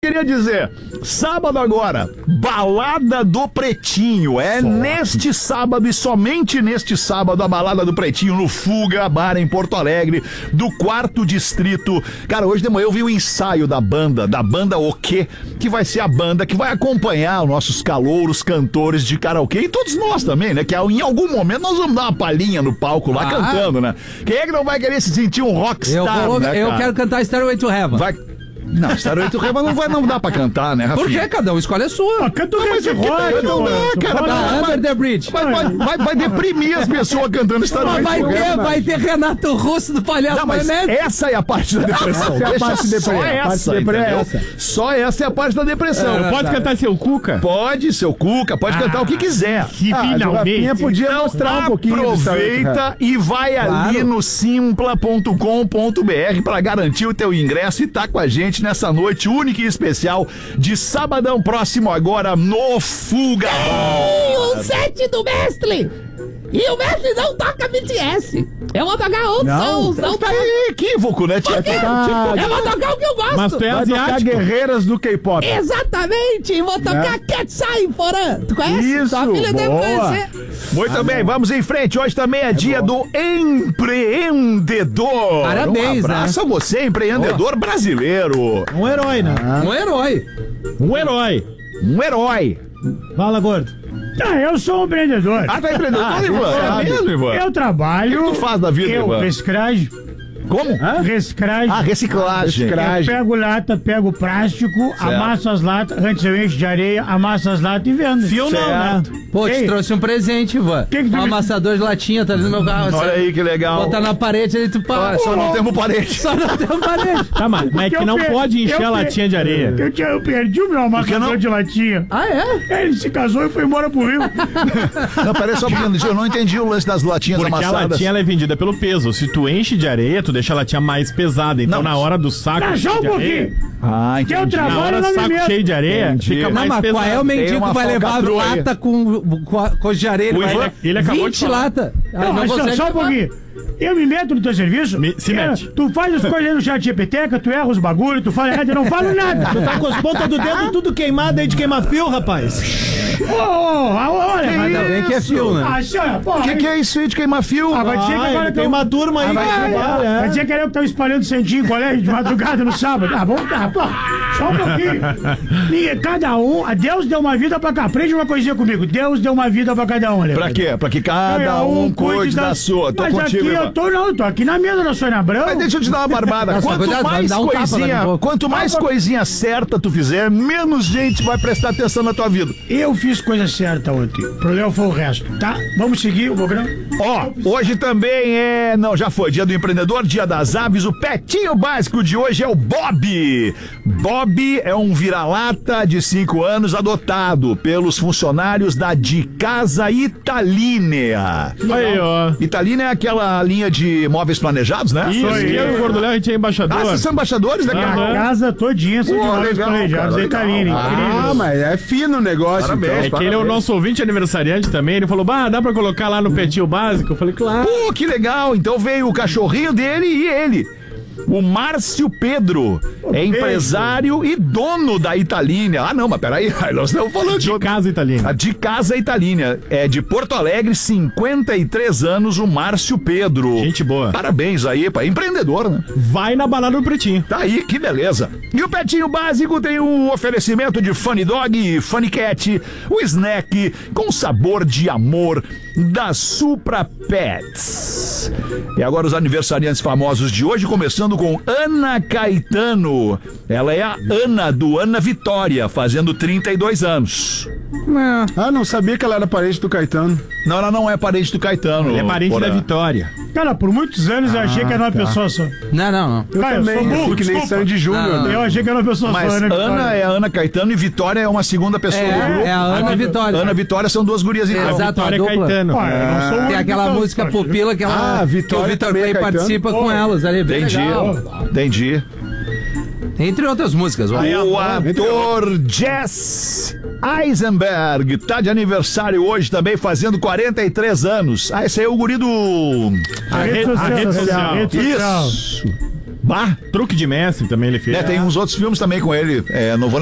queria dizer, sábado agora, Balada do Pretinho. Neste sábado e somente neste sábado, a Balada do Pretinho no Fuga Bar em Porto Alegre, do 4º Distrito. Cara, hoje de manhã eu vi o ensaio da banda O Quê? Que vai ser a banda que vai acompanhar os nossos calouros cantores de karaokê e todos nós também, né? Que em algum momento nós vamos dar uma palhinha no palco lá cantando, né? Quem é que não vai querer se sentir um rockstar, eu quero cantar Stairway to Heaven. Não, Stairway to Heaven não dá pra cantar, né, Rafinha? Por que? Cada um escolhe a sua. Canta o Mas não dá, cara. Under the Bridge. Vai deprimir as pessoas cantando Stairway to Heaven. Vai ter Renato Russo do Palhaço Não, mas Maionese. essa é a parte da depressão. Essa é a parte de Só essa, entendeu? Só essa é a parte da depressão. Pode cantar Seu Cuca? Pode, seu Cuca, pode cantar o que quiser. Que finalmente. Podia mostrar um pouquinho. Aproveita e vai ali no simpla.com.br pra garantir o teu ingresso e tá com a gente nessa noite única e especial de sabadão próximo agora no Fuga. O set do mestre! E o mestre não toca BTS. Eu vou tocar outros sons. Não Tá equívoco, né, tia? eu vou tocar o que eu gosto. Mas tu é Vai tocar asiático. guerreiras do K-pop. Exatamente. E vou tocar Cat Sai Foran. Tu conhece? Isso, Tua filha deve boa. conhecer. Muito bem, vamos em frente. Hoje também é dia do empreendedor. Parabéns, um abraço a você, empreendedor brasileiro. Um herói, né? Um herói. Um herói. Um herói. Fala, gordo. Eu sou um empreendedor. Ah, tá empreendedor, Ivan? É mesmo, Ivan? Eu trabalho. O que tu faz da vida, Ivan? Reciclagem. Como? Reciclagem. Reciclagem. Eu pego lata, pego plástico, amasso as latas, antes eu encho de areia, amasso as latas e vendo. Fio não, né? Pô, te Ei. trouxe um presente, Ivan. Que tu Um me- amassador de latinha, tá ali no meu carro. Olha aí que legal. Botar na parede ali, tu para. Só não temos parede. Só não tem uma parede. Tá, mas é que Eu não per- pode encher eu a per- latinha de areia. Eu perdi o meu amassador não? de latinha. Ah, é? Ele se casou e foi embora pro Rio. Não, peraí só um pouquinho, eu não entendi o lance das latinhas Porque a amassadas. latinha ela é vendida pelo peso. Se tu enche de areia, tu deixa a latinha mais pesada. Então Não. na hora do saco Só cheio um de areia, pouquinho. Ah, Que eu entendi. na trabalho hora não do me saco meto. cheio de areia, fica Não, mais mas pesado. qual é o Tem mendigo uma que vai levar falcatrua aí. lata com de areia? O Vai- Ivan, ele acabou 20 de falar. lata. Ah, Não, mas consegue só um levar. pouquinho. Eu me meto no teu serviço. Se mete. Tu faz as coisas aí no chat GPTeca, tu erra os bagulho, tu fala errado, eu não falo nada. Tu tá com as pontas do dedo tudo queimado aí de queima-fio, rapaz. Olha, Ainda bem que é fio, né? assim, olha, porra. O que é isso aí de queimar fio? Vai dizer que agora tem uma turma aí que trabalha, Vai dizer que era eu que tava espalhando santinho em colégio de madrugada no sábado. Ah, vamos lá, pô. Só um pouquinho. Cada um, Deus deu uma vida pra cá. Aprende uma coisinha comigo. Deus deu uma vida pra cada um, Pra quê? Pra que cada um cuide da sua. Tô Mas contigo, aqui Ivan. eu tô aqui na mesa da Sônia Abrão. Mas deixa eu te dar uma barbada. Nossa, Quanto cuidado, mais vai dar um tapa coisinha, daqui a pouco. quanto mais coisinha certa tu fizer, menos gente vai prestar atenção na tua vida. Eu fiz coisa certa ontem. O problema foi o resto, tá? Vamos seguir o programa? Ó, hoje também é... Não, já foi. Dia do empreendedor, dia das aves. O petinho básico de hoje é o Bob. Bob é um vira-lata de 5 anos adotado pelos funcionários da De Casa Italínea. Aí, ó. Italínea é aquela linha de móveis planejados, né? Isso, que eu e o Gordoléu, a gente é embaixador. Ah, vocês são embaixadores da A casa? casa todinha são de Pô, móveis legal, planejados cara, da legal, Italina. cara. Incrível. mas é fino o negócio, Parabéns. É que ele é o nosso ouvinte aniversariante também. Ele falou, dá pra colocar lá no petinho básico? Eu falei, claro. Pô, que legal! Então veio o cachorrinho dele e ele. O Márcio Pedro é empresário e dono da Italínea. Ah, não, mas peraí, nós estamos falando De casa italiana. A De Casa Italínea. É de Porto Alegre, 53 anos, o Márcio Pedro. Gente boa. Parabéns aí, pá. Empreendedor, né? Vai na balada do Pretinho. Tá aí, que beleza. E o Petinho Básico tem um oferecimento de Funny Dog e Funny Cat, o snack com sabor de amor da Supra Pets. E agora os aniversariantes famosos de hoje, começando com Ana Caetano. Ela é a Ana do Ana Vitória, fazendo 32 anos. Ah, não sabia que ela era parente do Caetano. Não, ela não é parente do Caetano. Ele é parente Porã. da Vitória. Cara, por muitos anos eu achei que era uma pessoa só. Não. Eu Cara, eu também, sou burro, assim, que nem desculpa. Sandy Júnior, né? Eu achei que era uma pessoa Mas só. Ana Ana Vitória. é a Ana Caetano e Vitória é uma segunda pessoa do grupo. É a Ana Vitória. Ana Vitória são duas gurias É, então. exato. Vitória a dupla. Caetano. Pô, eu não sou o Tem único, aquela então, música parceiro. Pupila que, ela, Ah, Vitória que o Vitor também é Clay Caetano? participa com elas ali. Bem Entendi, legal. entendi. Entre outras músicas. Ó. O ator Jess Eisenberg tá de aniversário hoje também, fazendo 43 anos. Ah, esse aí é o guri do... A rede social. Rede social. Isso. Bah, Truque de mestre também ele fez. tem uns outros filmes também com ele. Não vou